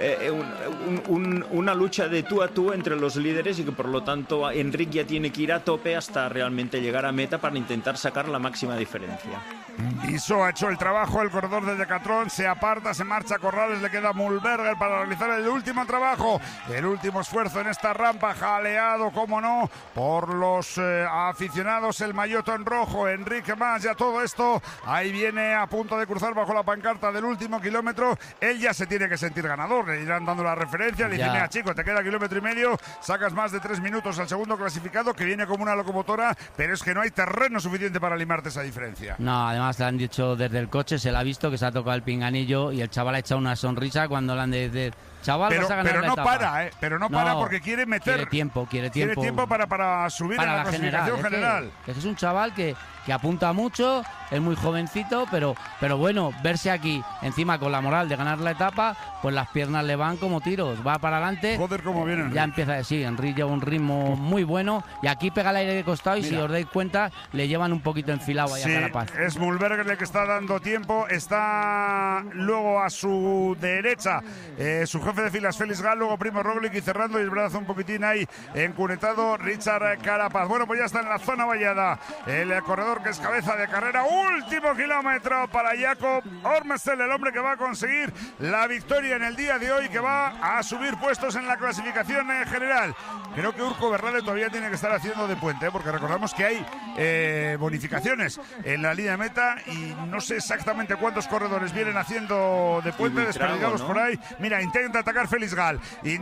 una lucha de tú a tú entre los líderes y que por lo tanto Enric ya tiene que ir a tope hasta realmente llegar a meta para intentar sacar la máxima diferencia. Iso ha hecho el trabajo, el corredor de Decathlon se aparta, se marcha a Corrales, le queda Mühlberger para realizar el último trabajo, el último esfuerzo en esta rampa, jaleado, como no, por los aficionados, el maillot en rojo, Enric Mas. Ya todo esto, ahí viene a punto de cruzar bajo la pancarta del último kilómetro. Él ya se tiene que sentir ganador, le irán dando la referencia, le dicen, mira chico, te queda 1,5 kilómetros, sacas más de 3 minutos al segundo clasificado, que viene como una locomotora, pero es que no hay terreno suficiente para limarte esa diferencia. No, además le han dicho desde el coche, se le ha visto que se ha tocado el pinganillo y el chaval ha echado una sonrisa cuando le han de chaval, pero, vas a ganar pero la no etapa. Para, no para porque quiere meter. Quiere tiempo para subir para a la clasificación general. Es un chaval que apunta mucho, es muy jovencito, pero bueno, verse aquí encima con la moral de ganar la etapa, pues las piernas le van como tiros, va para adelante. Joder, cómo viene Enric. Ya empieza a decir, Enric lleva un ritmo muy bueno y aquí pega el aire de costado y si os dais cuenta le llevan un poquito enfilado ahí a Carapaz. Es Mühlberger el que está dando tiempo, está luego a su derecha su jefe de filas Felix Gall, luego Primo Roglic y cerrando y el brazo un poquitín ahí encunetado Richard Carapaz. Bueno, pues ya está en la zona vallada el corredor que es cabeza de carrera, último kilómetro para Jakob Ormesel, el hombre que va a conseguir la victoria en el día de hoy, que va a subir puestos en la clasificación general. Creo que Urco Berrade todavía tiene que estar haciendo de puente, porque recordamos que hay bonificaciones en la línea de meta y no sé exactamente cuántos corredores vienen haciendo de puente, desperdigados, ¿no? Por ahí. Mira, intenta atacar Felix Gall,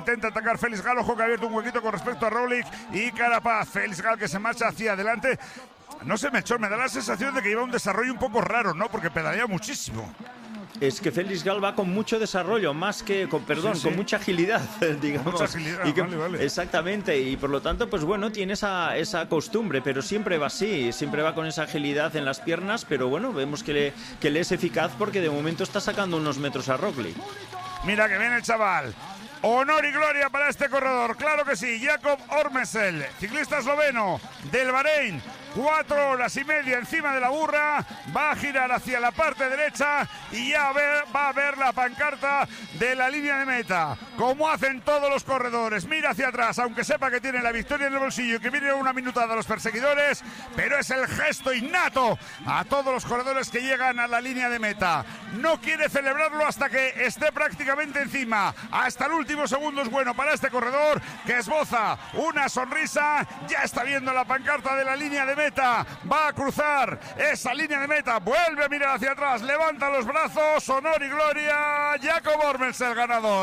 ojo que ha abierto un huequito con respecto a Roglic y Carapaz. Felix Gall que se marcha hacia adelante. No sé, Melchor, me da la sensación de que lleva un desarrollo un poco raro, ¿no? Porque pedalea muchísimo. Es que Felix Gall va con mucho desarrollo, más que con mucha agilidad, digamos. Con mucha agilidad, vale. Exactamente, y por lo tanto, pues bueno, tiene esa costumbre, pero siempre va así, siempre va con esa agilidad en las piernas, pero bueno, vemos que le es eficaz porque de momento está sacando unos metros a Roglic. Mira que viene el chaval. Honor y gloria para este corredor, claro que sí. Jakob Ormesel, ciclista esloveno del Bahrein, 4 horas y media encima de la burra, va a girar hacia la parte derecha y ya va a ver la pancarta de la línea de meta, como hacen todos los corredores. Mira hacia atrás, aunque sepa que tiene la victoria en el bolsillo y que viene una minutada a los perseguidores, pero es el gesto innato a todos los corredores que llegan a la línea de meta. No quiere celebrarlo hasta que esté prácticamente encima. Hasta el último segundo es bueno para este corredor, que esboza una sonrisa. Ya está viendo la pancarta de la línea de meta, va a cruzar esa línea de meta, vuelve a mirar hacia atrás, levanta los brazos, honor y gloria, Jakob Ormels el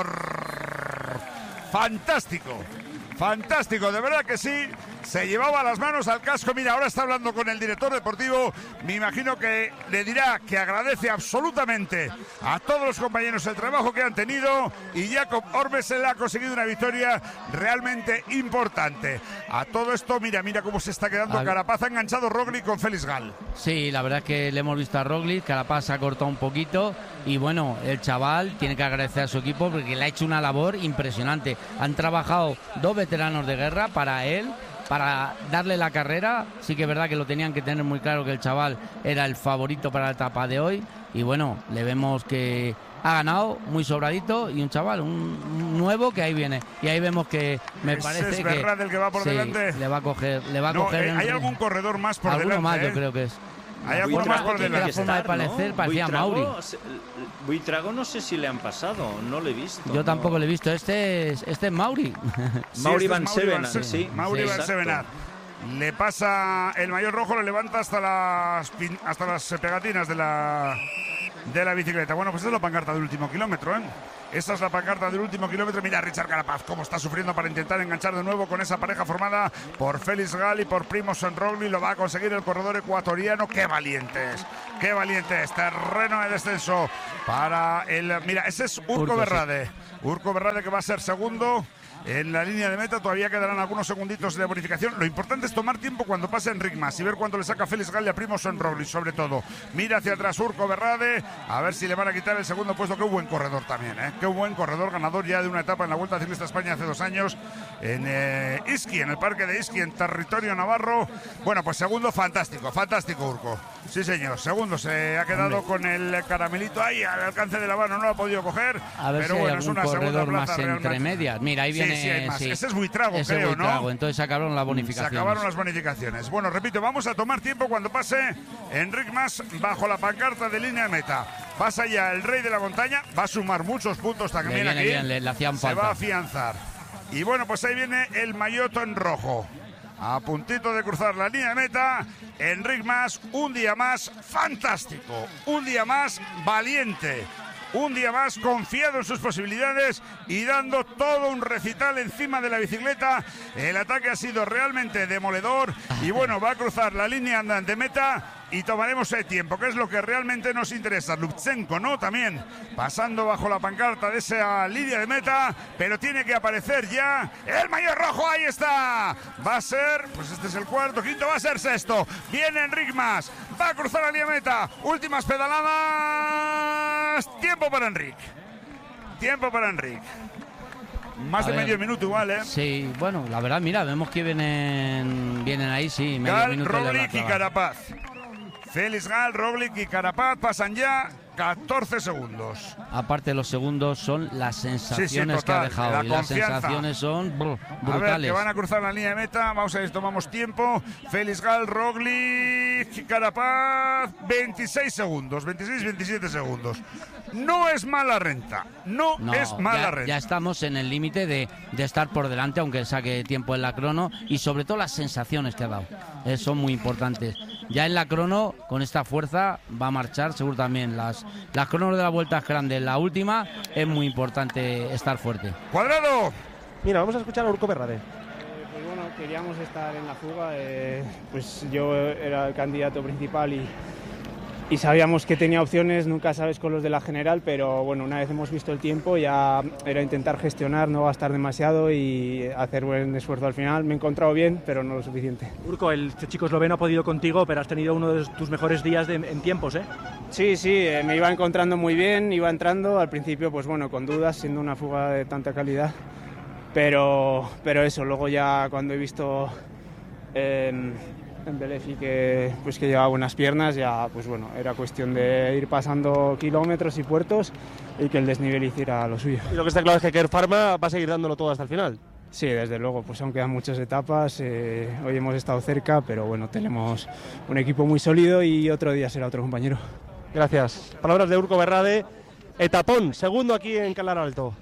ganador. Fantástico, fantástico, de verdad que sí. Se llevaba las manos al casco. Mira, ahora está hablando con el director deportivo. Me imagino que le dirá que agradece absolutamente a todos los compañeros el trabajo que han tenido, y Jakob Ormels ha conseguido una victoria realmente importante. A todo esto, mira cómo se está quedando Carapaz. Ha enganchado Roglic con Félix Gall. Sí, la verdad es que le hemos visto a Roglic. Carapaz se ha cortado un poquito y bueno, el chaval tiene que agradecer a su equipo porque le ha hecho una labor impresionante. Han trabajado 2 veteranos de guerra para él, para darle la carrera. Sí que es verdad que lo tenían que tener muy claro, que el chaval era el favorito para la etapa de hoy, y bueno, le vemos que ha ganado muy sobradito, y un chaval, un nuevo que ahí viene, y ahí vemos que me parece es verdad que el que va por delante le va a a coger. ¿Hay algún corredor más por delante? Alguno más, yo creo que es. Hay alguno más por delante. La forma de parecer parecía Mauri. Buitrago no sé si le han pasado, no le he visto. Yo tampoco le he visto. Este es Mauri. Sí, Mauri este Van Sevenat, sí. Mauri Van Sevenat. Le pasa el maillot rojo, lo levanta hasta las pegatinas de la bicicleta. Bueno, pues esa es la pancarta del último kilómetro, ¿eh? Esa es la pancarta del último kilómetro. Mira a Richard Carapaz cómo está sufriendo para intentar enganchar de nuevo con esa pareja formada por Félix Gall y por Primož Roglic. Lo va a conseguir el corredor ecuatoriano. ¡Qué valientes! ¡Qué valientes! Terreno de descenso para el... Mira, ese es Urco Berrade. Urco Berrade, que va a ser segundo en la línea de meta. Todavía quedarán algunos segunditos de bonificación. Lo importante es tomar tiempo cuando pase Enric Mas y ver cuánto le saca Félix Gall y a Primož Roglic, sobre todo. Mira hacia atrás Urco Berrade, a ver si le van a quitar el segundo puesto. Qué buen corredor también, ¿eh? Qué buen corredor, ganador ya de una etapa en la Vuelta Ciclista a España hace 2 años en Ischia, en el parque de Ischia, en territorio navarro. Bueno, pues segundo, fantástico Urco. Sí, señor, segundo, se ha quedado con el caramelito ahí al alcance de la mano, no lo ha podido coger. A ver, pero si bueno, hay es una segunda corredor plaza más entre medias. Mira, ahí viene. Sí, hay más. Sí. Ese es Buitrago, Ese creo, Buitrago. ¿no? Entonces se acabaron las bonificaciones. Se acabaron las bonificaciones. Bueno, repito, vamos a tomar tiempo cuando pase Enric Mas bajo la pancarta de línea de meta. Pasa ya el rey de la montaña, va a sumar muchos puntos también aquí. Bien, le hacían falta. Se va a afianzar. Y bueno, pues ahí viene el maillot en rojo. A puntito de cruzar la línea de meta, Enric Mas, un día más fantástico, un día más valiente, un día más confiado en sus posibilidades y dando todo un recital encima de la bicicleta. El ataque ha sido realmente demoledor y bueno, va a cruzar la línea de meta y tomaremos el tiempo, que es lo que realmente nos interesa. Lutsenko, ¿no? También pasando bajo la pancarta de esa línea de meta, pero tiene que aparecer ya el maillot rojo. Ahí está. Va a ser, pues este es el cuarto, quinto, va a ser sexto. Viene Enric Mas, va a cruzar la línea de meta. Últimas pedaladas. Tiempo para Enric. Más de medio minuto igual, ¿eh? Sí, bueno, la verdad, mira, vemos que vienen ahí, sí, medio Gall, minuto. Roglic y Carapaz. Félix Gall, Roglic y Carapaz pasan ya 14 segundos. Aparte de los segundos, son las sensaciones que ha dejado. Y las sensaciones son brutales. A ver, que van a cruzar la línea de meta. Vamos a ver, tomamos tiempo. Félix Gall, Roglic, Carapaz, 26 segundos, 26, 27 segundos. No es mala renta, no es mala renta. Ya estamos en el límite de estar por delante, aunque saque tiempo en la crono, y sobre todo las sensaciones que ha dado, son muy importantes. Ya en la crono, con esta fuerza, va a marchar seguro también. Las cronos de la Vuelta es grande, la última es muy importante estar fuerte. Cuadrado. Mira, vamos a escuchar a Urco Berrade. Pues bueno, queríamos estar en la fuga, pues yo era el candidato principal y sabíamos que tenía opciones, nunca sabes con los de la general, pero bueno, una vez hemos visto el tiempo ya era intentar gestionar, no gastar demasiado y hacer buen esfuerzo al final. Me he encontrado bien, pero no lo suficiente. Urco, el chico esloveno ha podido contigo, pero has tenido uno de tus mejores días en tiempos, ¿eh? Sí, me iba encontrando muy bien, iba entrando, al principio pues bueno, con dudas, siendo una fuga de tanta calidad, pero eso, luego ya cuando he visto Belefi que lleva buenas piernas, ya pues bueno, era cuestión de ir pasando kilómetros y puertos y que el desnivel hiciera lo suyo. Y lo que está claro es que Kern Pharma va a seguir dándolo todo hasta el final. Sí, desde luego, pues aún quedan muchas etapas, hoy hemos estado cerca, pero bueno, tenemos un equipo muy sólido y otro día será otro compañero. Gracias. Palabras de Urko Berrade, etapón, segundo aquí en Calar Alto.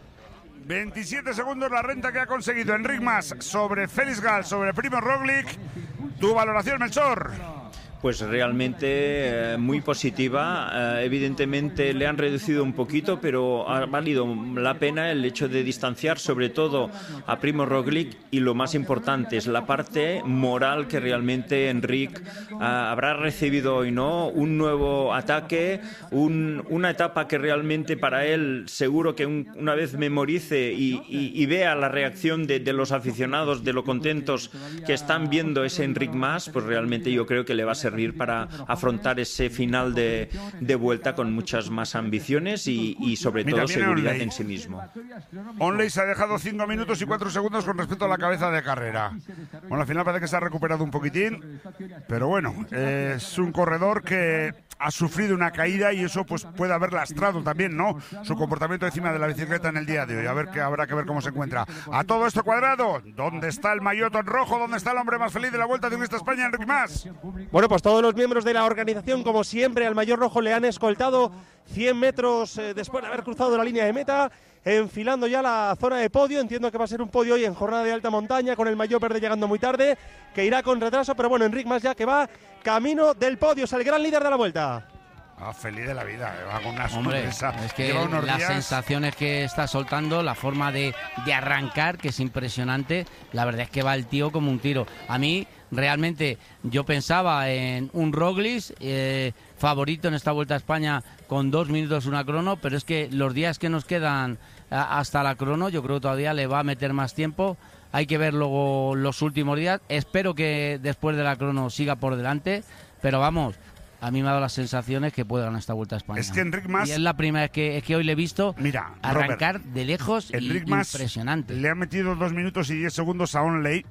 27 segundos la renta que ha conseguido Enric Mas sobre Félix Gall, sobre Primož Roglic. ¿Tu valoración, Melchor? Pues realmente muy positiva. Evidentemente le han reducido un poquito, pero ha valido la pena el hecho de distanciar sobre todo a Primož Roglic, y lo más importante es la parte moral que realmente Enric habrá recibido hoy, ¿no? Un nuevo ataque, una etapa que realmente para él seguro que una vez memorice y vea la reacción de los aficionados, de lo contentos que están viendo ese Enric Mas, pues realmente yo creo que le va a servir para afrontar ese final de vuelta con muchas más ambiciones y sobre todo seguridad en sí mismo. Onley se ha dejado 5 minutos y 4 segundos con respecto a la cabeza de carrera. Bueno, al final parece que se ha recuperado un poquitín, pero bueno, es un corredor que ha sufrido una caída y eso pues puede haber lastrado también, ¿no?, su comportamiento encima de la bicicleta en el día de hoy. A ver, que habrá que ver cómo se encuentra. A todo esto cuadrado, ¿dónde está el maillot en rojo? ¿Dónde está el hombre más feliz de la Vuelta Ciclista España, Enric Mas? Bueno, pues todos los miembros de la organización, como siempre, al maillot rojo le han escoltado 100 metros después de haber cruzado la línea de meta, enfilando ya la zona de podio. Entiendo que va a ser un podio hoy en jornada de alta montaña, con el maillot verde llegando muy tarde, que irá con retraso, pero bueno, Enric Mas ya que va camino del podio, es el gran líder de la Vuelta. Feliz de la vida, va con una Hombre, sonrisa. es que las sensaciones que está soltando, la forma de arrancar, que es impresionante, la verdad es que va el tío como un tiro. A mí, realmente, yo pensaba en un Roglic, favorito en esta Vuelta a España, con 2 minutos una crono, pero es que los días que nos quedan hasta la crono, yo creo que todavía le va a meter más tiempo. Hay que ver luego los últimos días. Espero que después de la crono siga por delante, pero vamos, a mí me ha dado las sensaciones que puede ganar esta Vuelta a España. Es que Enric Mas... Y es la primera vez que hoy le he visto arrancar Robert, de lejos, Enric Mas impresionante. Le ha metido 2 minutos y 10 segundos a Onley,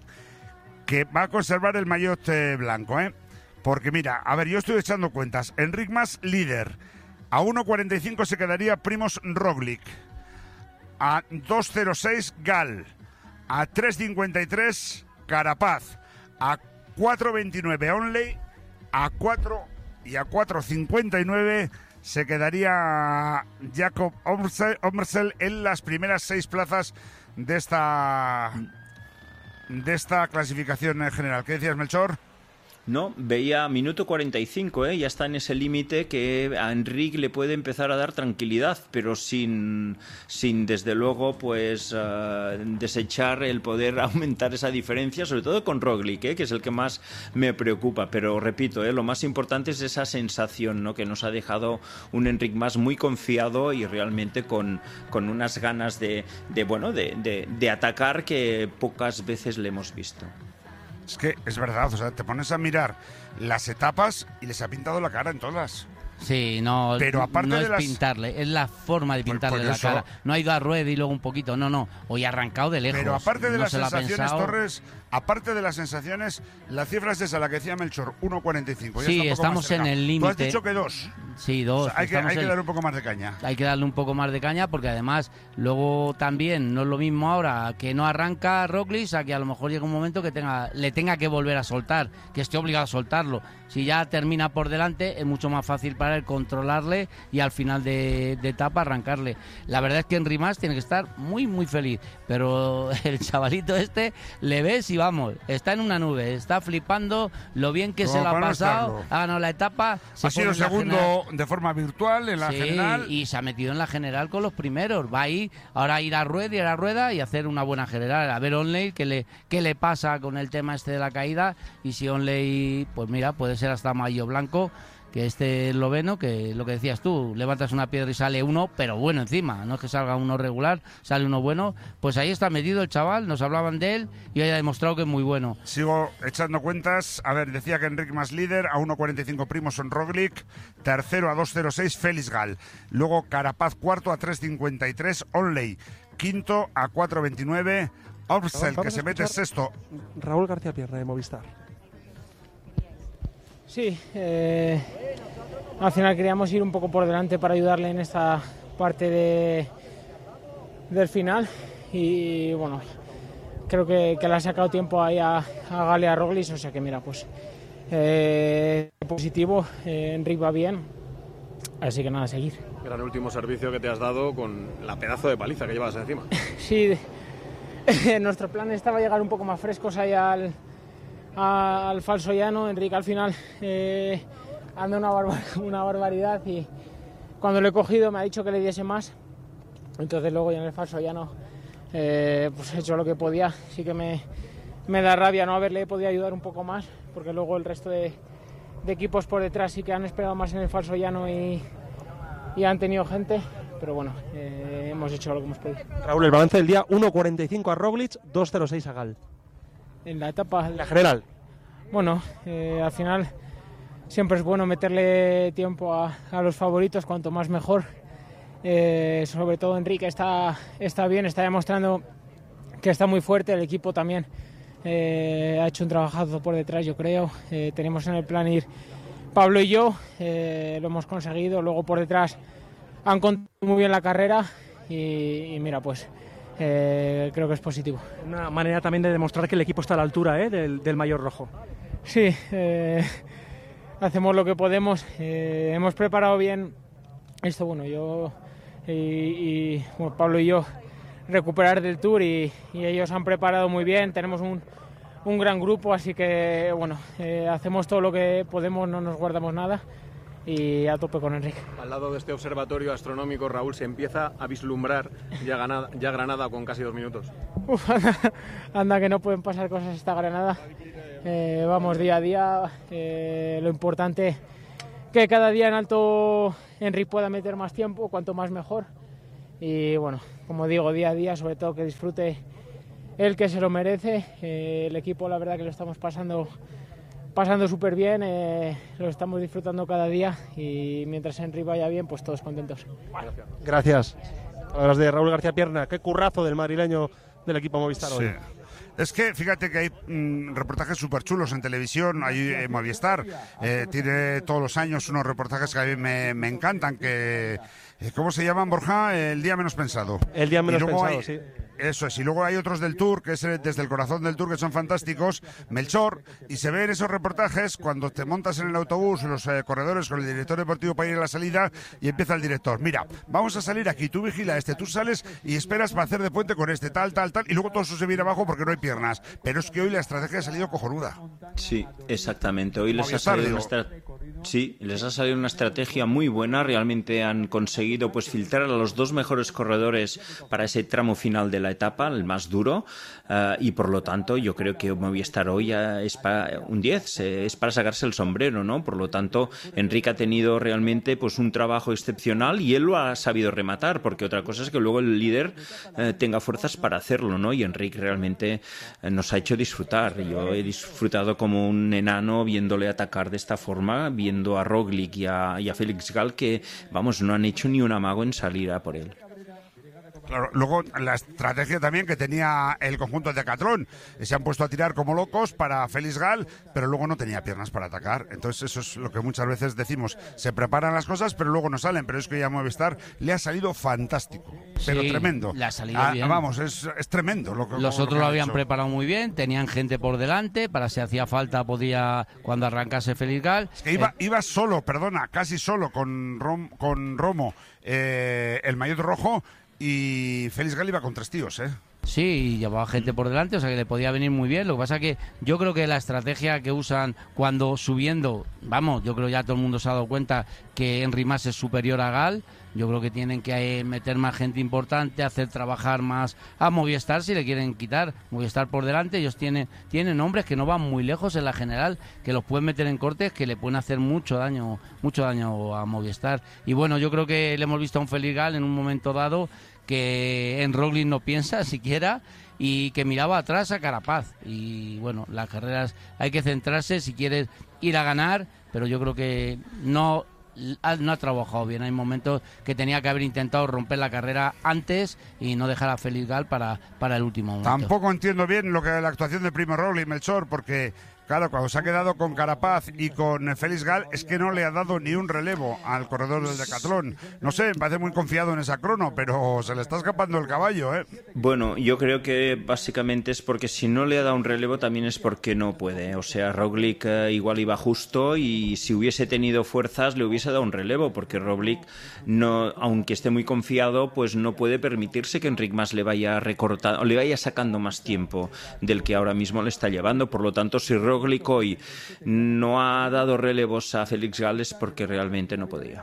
que va a conservar el maillot blanco, ¿eh? Porque mira, a ver, yo estoy echando cuentas. Enric Mas líder. A 1.45 se quedaría Primož Roglic. A 2.06 Gall. A 3.53 Carapaz. A 4.29 Onley. A 4.59 se quedaría Jakob Ommersel en las primeras 6 plazas de esta clasificación general. ¿Qué decías, Melchor? No, veía minuto 45, ya está en ese límite que a Enric le puede empezar a dar tranquilidad, pero sin desde luego pues desechar el poder aumentar esa diferencia, sobre todo con Roglic, que es el que más me preocupa. Pero repito, lo más importante es esa sensación, ¿no?, que nos ha dejado un Enric Mas muy confiado y realmente con unas ganas de atacar que pocas veces le hemos visto. Es que es verdad, o sea, te pones a mirar las etapas y les ha pintado la cara en todas. Sí, no, pero aparte no de es pintarle, es la forma de pintarle la cara. No ha ido a rueda y luego un poquito, no, hoy ha arrancado de lejos. Pero aparte de no las sensaciones, Torres, aparte de las sensaciones, la cifra es esa, la que decía Melchor, 1.45. Sí, estamos en el límite. Tú has dicho que 2. Sí, 2. O sea, hay que darle un poco más de caña. Hay que darle un poco más de caña porque además luego también no es lo mismo ahora que no arranca Roglic a que a lo mejor llega un momento que le tenga que volver a soltar, que esté obligado a soltarlo. Si ya termina por delante es mucho más fácil para él controlarle y al final de etapa arrancarle. La verdad es que Enric Mas tiene que estar muy muy feliz, pero el chavalito le ves y vamos, está en una nube, está flipando lo bien que se lo ha pasado, ha ganado la etapa, ha sido segundo de forma virtual en la general y se ha metido en la general con los primeros. Va ahí ahora a ir a rueda y hacer una buena general. A ver Onley qué le pasa con el tema de la caída, y si Onley, pues mira, puede ser hasta maillot blanco, que esloveno, que lo que decías tú, levantas una piedra y sale uno, pero bueno encima, no es que salga uno regular, sale uno bueno. Pues ahí está metido el chaval, nos hablaban de él y hoy ha demostrado que es muy bueno. Sigo echando cuentas. A ver, decía que Enric Mas líder, a 1.45 Primož Roglic, tercero a 2.06 Félix Gall, luego Carapaz cuarto a 3.53 Onley, quinto a 4.29 Ommersel, que se mete sexto. Raúl García Pierna de Movistar. Sí, al final queríamos ir un poco por delante para ayudarle en esta parte del final y bueno, creo que le ha sacado tiempo ahí a Gal y a Roglic, o sea que mira, pues positivo, Enric va bien, así que nada, a seguir. Gran último servicio que te has dado con la pedazo de paliza que llevas encima. Sí, nuestro plan estaba llegar un poco más frescos ahí al falso llano. Enric al final anda una barbaridad y cuando lo he cogido me ha dicho que le diese más, entonces luego ya en el falso llano pues he hecho lo que podía. Sí que me da rabia no haberle podido ayudar un poco más, porque luego el resto de equipos por detrás sí que han esperado más en el falso llano y han tenido gente, pero bueno, hemos hecho lo que hemos podido. Raúl, el balance del día: 1.45 a Roglic, 2.06 a Gal. En la etapa... La general. Bueno, al final siempre es bueno meterle tiempo a los favoritos, cuanto más mejor. Sobre todo Enrique está bien, está demostrando que está muy fuerte, el equipo también ha hecho un trabajazo por detrás, yo creo. Tenemos en el plan ir Pablo y yo, lo hemos conseguido, luego por detrás han contado muy bien la carrera y mira, pues creo que es positivo. Una manera también de demostrar que el equipo está a la altura del maillot rojo. Sí, hacemos lo que podemos, hemos preparado bien esto, bueno, yo y bueno, Pablo y yo recuperar del Tour y ellos han preparado muy bien, tenemos un gran grupo, así que bueno, hacemos todo lo que podemos, no nos guardamos nada y a tope con Enrique. Al lado de este observatorio astronómico, Raúl, se empieza a vislumbrar ya Granada con casi 2 minutos. Uf, anda que no pueden pasar cosas esta Granada. Vamos día a día, lo importante que cada día en alto Enrique pueda meter más tiempo, cuanto más mejor. Y bueno, como digo, día a día, sobre todo que disfrute él, que se lo merece. El equipo, la verdad que lo estamos pasando súper bien, lo estamos disfrutando cada día y mientras Enrique vaya bien, pues todos contentos. Gracias. Palabras de Raúl García Pierna. Qué currazo del madrileño del equipo Movistar hoy. Sí. Es que fíjate que hay reportajes súper chulos en televisión, hay Movistar, tiene todos los años unos reportajes que a mí me encantan, que ¿cómo se llaman, Borja? El día menos pensado. El día menos pensado, sí. Eso es, y luego hay otros del Tour, que es desde el corazón del Tour, que son fantásticos, Melchor, y se ven esos reportajes cuando te montas en el autobús, los corredores con el director deportivo para ir a la salida, y empieza el director: mira, vamos a salir aquí, tú vigila tú sales y esperas para hacer de puente con tal, y luego todo eso se viene abajo porque no hay piernas. Pero es que hoy la estrategia ha salido cojonuda. Sí, exactamente, hoy les ha salido una estrategia muy buena, realmente han conseguido pues filtrar a los 2 mejores corredores para ese tramo final de la etapa, el más duro, y por lo tanto yo creo que Movistar hoy es para un 10, es para sacarse el sombrero, ¿no? Por lo tanto, Enrique ha tenido realmente pues un trabajo excepcional y él lo ha sabido rematar, porque otra cosa es que luego el líder tenga fuerzas para hacerlo, ¿no? Y Enrique realmente nos ha hecho disfrutar. Yo he disfrutado como un enano viéndole atacar de esta forma, viendo a Roglic y a Félix Gal, que vamos, no han hecho ni un amago en salir a por él. Claro, luego la estrategia también que tenía el conjunto de Decatlón, se han puesto a tirar como locos para Félix Gal, pero luego no tenía piernas para atacar. Entonces eso es lo que muchas veces decimos: se preparan las cosas pero luego no salen. Pero es que ya a Movistar le ha salido fantástico, pero tremendo. Le ha salido bien. Vamos, es tremendo. Los otros lo habían preparado muy bien, tenían gente por delante, para si hacía falta podía, cuando arrancase Félix Gal. Es que iba solo, casi solo con Romo, el maillot rojo, y Félix Gal iba con 3 tíos, Sí, llevaba gente por delante, o sea que le podía venir muy bien. Lo que pasa es que yo creo que la estrategia que usan cuando subiendo, vamos, yo creo ya todo el mundo se ha dado cuenta que Enric Mas es superior a Gal. Yo creo que tienen que meter más gente importante, hacer trabajar más a Movistar si le quieren quitar. Movistar por delante, ellos tienen hombres que no van muy lejos en la general, que los pueden meter en cortes, que le pueden hacer mucho daño a Movistar. Y bueno, yo creo que le hemos visto a un Félix Gal en un momento dado que en Roglic no piensa siquiera y que miraba atrás a Carapaz. Y bueno, las carreras hay que centrarse si quieres ir a ganar, pero yo creo que no ha trabajado bien. Hay momentos que tenía que haber intentado romper la carrera antes y no dejar a Félix Gal para el último momento. Tampoco entiendo bien la actuación de Primo Roglic, Melchor, porque Claro, cuando se ha quedado con Carapaz y con Félix Gal, es que no le ha dado ni un relevo al corredor del decatlón. No sé, me parece muy confiado en esa crono, pero se le está escapando el caballo, ¿eh? Bueno, yo creo que básicamente es porque si no le ha dado un relevo también es porque no puede. O sea, Roglic igual iba justo y si hubiese tenido fuerzas le hubiese dado un relevo, porque Roglic, no, aunque esté muy confiado, pues no puede permitirse que Enric Mas le vaya recortando, le vaya sacando más tiempo del que ahora mismo le está llevando. Por lo tanto, si Roglic hoy no ha dado relevos a Félix Gales porque realmente no podía.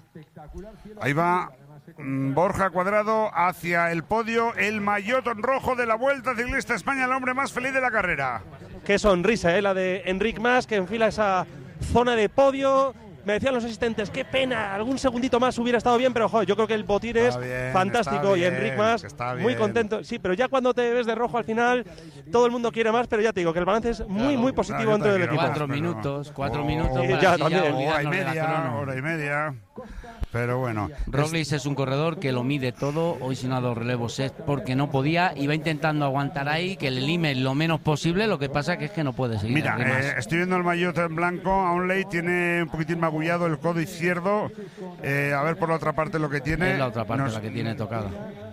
Ahí va Borja Cuadrado hacia el podio, el maillot rojo de la Vuelta Ciclista España, el hombre más feliz de la carrera. Qué sonrisa, la de Enric Mas, que enfila esa zona de podio. Me decían los asistentes, qué pena, algún segundito más hubiera estado bien, pero joder, yo creo que el botín es fantástico y Enric Mas muy contento. Sí, pero ya cuando te ves de rojo al final, todo el mundo quiere más, pero ya te digo que el balance es muy positivo dentro del equipo. 4 minutos ya también. Hora y media. Pero bueno. Roglic es un corredor que lo mide todo. Hoy si no ha dado relevos es porque no podía. Iba intentando aguantar ahí, que le lime lo menos posible. Lo que pasa que es que no puede seguir. Mira, estoy viendo el maillot en blanco. Aunley tiene un poquitín magullado el codo izquierdo. A ver por la otra parte lo que tiene. Es la otra parte la que tiene tocada.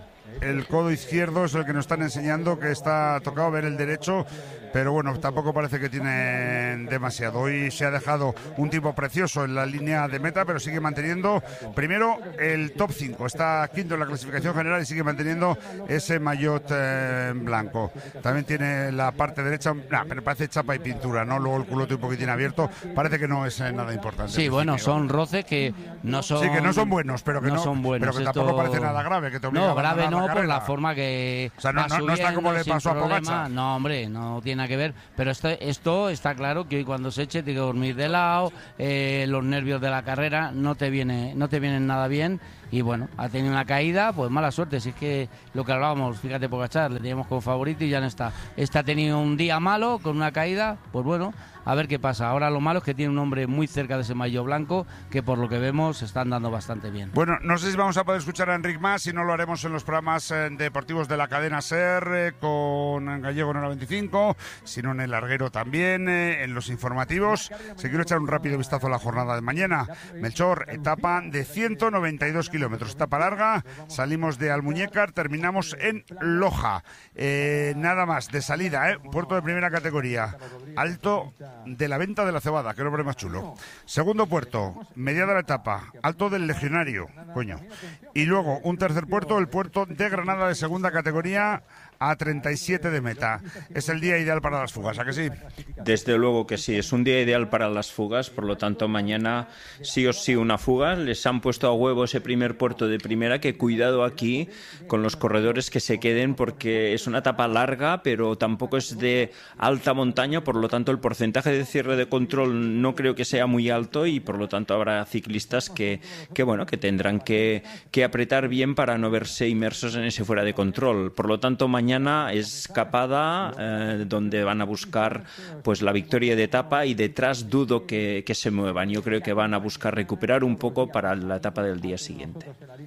El codo izquierdo es el que nos están enseñando, que está tocado, ver el derecho, pero bueno, tampoco parece que tiene demasiado. Hoy se ha dejado un tipo precioso en la línea de meta, pero sigue manteniendo primero el top 5, está quinto en la clasificación general y sigue manteniendo ese maillot blanco. También tiene la parte derecha, pero parece chapa y pintura, ¿no? Luego el culote un poquitín abierto, parece que no es nada importante. Sí, bueno, son roces que no son... Sí, que no son buenos, pero que no son buenos. Pero que tampoco parece nada grave, que te obliga no, grave a no, carrera. Por la forma que... O sea, no está como le pasó a Pogačar. No, hombre, no tiene nada que ver. Pero esto está claro que hoy cuando se eche tiene que dormir de lado, los nervios de la carrera no te vienen nada bien. Y bueno, ha tenido una caída, pues mala suerte. Si es que lo que hablábamos, fíjate, Pogačar, le teníamos como favorito y ya no está. Ha tenido un día malo con una caída, pues bueno, a ver qué pasa. Ahora lo malo es que tiene un hombre muy cerca de ese maillot blanco, que por lo que vemos se están dando bastante bien. Bueno, no sé si vamos a poder escuchar a Enric Mas, si no lo haremos en los programas deportivos de la cadena SER, con Gallego en hora 25, si no en el larguero también, en los informativos. Si quiero echar un rápido vistazo a la jornada de mañana. Melchor, etapa de 192 kilómetros, etapa larga, salimos de Almuñécar, terminamos en Loja. Nada más, de salida, puerto de primera categoría, Alto de la Venta de la Cebada, que nombre más chulo. Segundo puerto, mediada la etapa, Alto del Legionario, y luego un tercer puerto, el puerto de Granada de segunda categoría, a 37 de meta. Es el día ideal para las fugas, ¿a que sí? Desde luego que sí, es un día ideal para las fugas, por lo tanto mañana sí o sí una fuga. Les han puesto a huevo ese primer puerto de primera, que cuidado aquí con los corredores que se queden, porque es una etapa larga, pero tampoco es de alta montaña, por lo tanto el porcentaje de cierre de control no creo que sea muy alto y por lo tanto habrá ciclistas que tendrán que apretar bien para no verse inmersos en ese fuera de control. Por lo tanto mañana escapada donde van a buscar pues la victoria de etapa y detrás dudo que se muevan. Yo creo que van a buscar recuperar un poco para la etapa del día siguiente.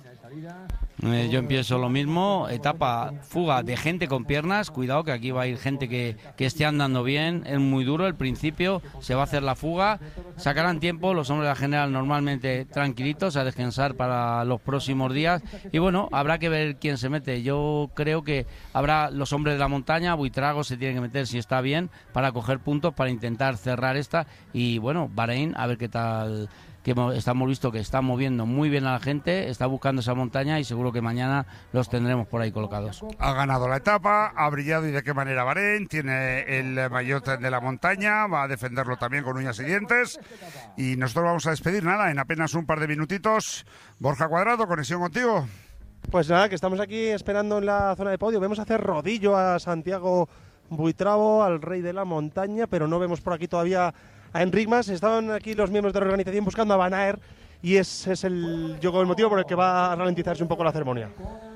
Yo empiezo lo mismo, etapa, fuga de gente con piernas, cuidado que aquí va a ir gente que esté andando bien, es muy duro el principio, se va a hacer la fuga, sacarán tiempo los hombres de la general normalmente tranquilitos a descansar para los próximos días y bueno, habrá que ver quién se mete. Yo creo que habrá los hombres de la montaña, Buitrago se tiene que meter si está bien para coger puntos, para intentar cerrar esta y bueno, Bahrein, a ver qué tal, que estamos visto que está moviendo muy bien a la gente, está buscando esa montaña y seguro que mañana los tendremos por ahí colocados. Ha ganado la etapa, ha brillado y de qué manera Bahrein, tiene el maillot de la montaña, va a defenderlo también con uñas y dientes y nosotros vamos a despedir nada, en apenas un par de minutitos. Borja Cuadrado, conexión contigo. Pues nada, que estamos aquí esperando en la zona de podio, vemos hacer rodillo a Santiago Buitrago, al rey de la montaña, pero no vemos por aquí todavía a Enric Mas. Estaban aquí los miembros de la organización buscando a Van Aert y ese es el motivo por el que va a ralentizarse un poco la ceremonia.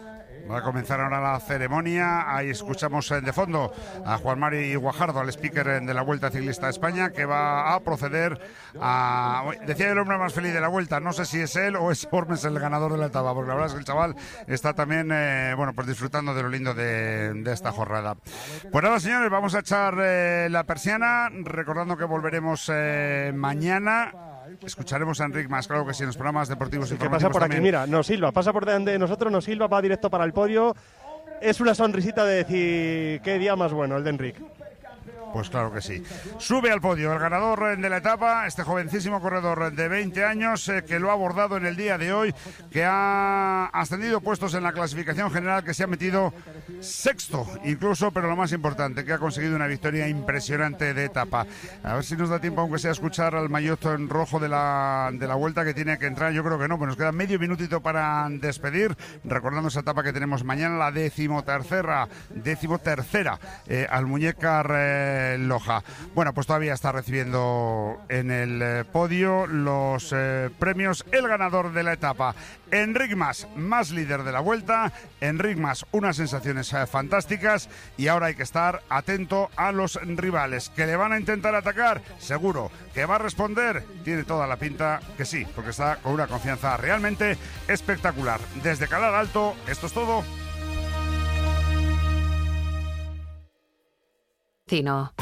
Va a comenzar ahora la ceremonia. Ahí escuchamos de fondo a Juan Mari Guajardo, al speaker de la Vuelta Ciclista a España, que va a proceder a... Decía el hombre más feliz de la Vuelta, no sé si es él o es Ormes el ganador de la etapa, porque la verdad es que el chaval está también pues disfrutando de lo lindo de esta jornada. Pues nada, señores, vamos a echar la persiana, recordando que volveremos mañana. Escucharemos a Enric Mas, claro que sí, en los programas deportivos informativos. Que pasa por también. Aquí, mira, nos silba, pasa por delante de nosotros, nos silba, va directo para el podio. Es una sonrisita de decir qué día más bueno el de Enric. Pues claro que sí. Sube al podio el ganador de la etapa, este jovencísimo corredor de 20 años que lo ha abordado en el día de hoy, que ha ascendido puestos en la clasificación general, que se ha metido sexto incluso, pero lo más importante, que ha conseguido una victoria impresionante de etapa. A ver si nos da tiempo, aunque sea, escuchar al maillot en rojo de la Vuelta, que tiene que entrar. Yo creo que no, pues nos queda medio minutito para despedir, recordando esa etapa que tenemos mañana, la decimotercera al Muñecar Loja. Bueno, pues todavía está recibiendo en el podio los premios el ganador de la etapa, Enric Mas, más líder de la Vuelta. Enric Mas, unas sensaciones fantásticas, y ahora hay que estar atento a los rivales que le van a intentar atacar. Seguro que va a responder, tiene toda la pinta que sí, porque está con una confianza realmente espectacular. Desde Calar Alto, esto es todo. Cino.